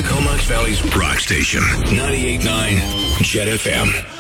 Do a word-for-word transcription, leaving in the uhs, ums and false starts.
Comox Valley's rock station, ninety-eight point nine Jet F M.